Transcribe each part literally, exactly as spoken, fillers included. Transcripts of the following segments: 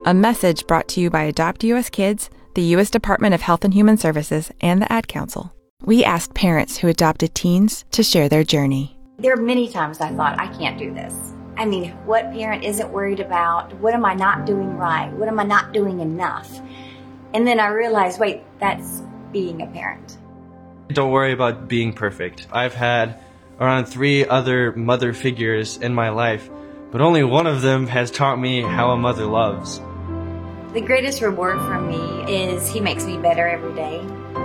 A message brought to you by Adopt U S Kids, the U S Department of Health and Human Services, and the Ad Council. We asked parents who adopted teens to share their journey. There are many times I thought, I can't do this. I mean, what parent isn't worried about? What am I not doing right? What am I not doing enough? And then I realized, wait, that's being a parent. Don't worry about being perfect. I've had around three other mother figures in my life, but only one of them has taught me how a mother loves. The greatest reward for me is he makes me better every day.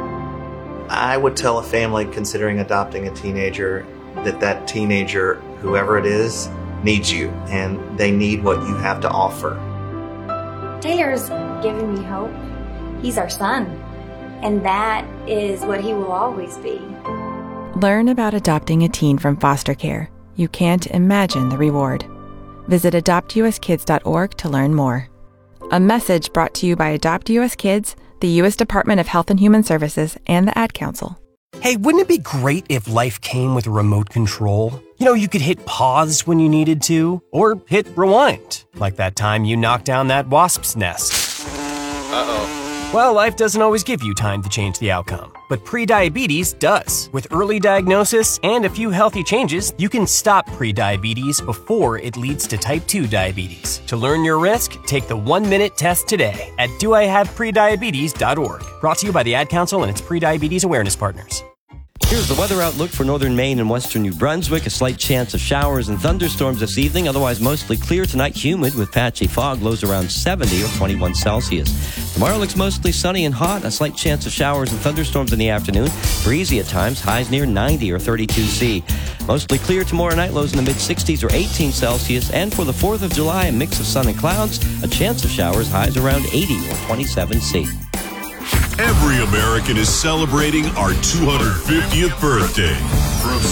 I would tell a family considering adopting a teenager that that teenager, whoever it is, needs you, and they need what you have to offer. Taylor's given me hope. He's our son, and that is what he will always be. Learn about adopting a teen from foster care. You can't imagine the reward. Visit adopt u s kids dot org to learn more. A message brought to you by Adopt U S Kids, the U S Department of Health and Human Services, and the Ad Council. Hey, wouldn't it be great if life came with a remote control? You know, you could hit pause when you needed to, or hit rewind, like that time you knocked down that wasp's nest. Uh-oh. Well, life doesn't always give you time to change the outcome, but prediabetes does. With early diagnosis and a few healthy changes, you can stop prediabetes before it leads to type two diabetes. To learn your risk, take the one-minute test today at do I have prediabetes dot org. Brought to you by the Ad Council and its prediabetes awareness partners. Here's the weather outlook for northern Maine and western New Brunswick. A slight chance of showers and thunderstorms this evening. Otherwise, mostly clear tonight. Humid with patchy fog. Lows around seventy or twenty-one Celsius. Tomorrow looks mostly sunny and hot. A slight chance of showers and thunderstorms in the afternoon. Breezy at times. Highs near ninety or thirty-two C. Mostly clear tomorrow night. Lows in the mid-sixties or eighteen Celsius. And for the fourth of July, a mix of sun and clouds. A chance of showers. Highs around eighty or twenty-seven C. Every American is celebrating our two hundred fiftieth birthday. From